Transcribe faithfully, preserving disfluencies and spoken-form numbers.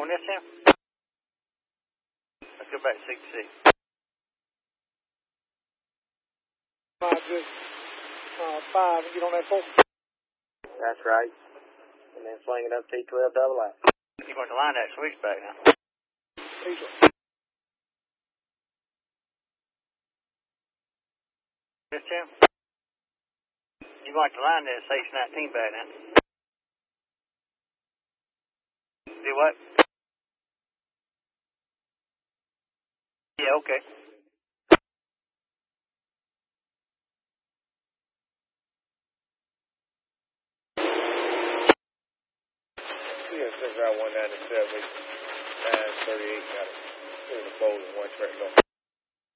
On this here? Let's go back to sixty-six. Five, just, uh, five, and get on that four. That's right. And then swing it up T twelve double out. You're going to line that switch back now. Easy. This here? You're going to line that H nineteen back now. Do what? Yeah, okay. Yeah, since I one ninety-seven, nine thirty-eight, got a two in the bowl and one track off.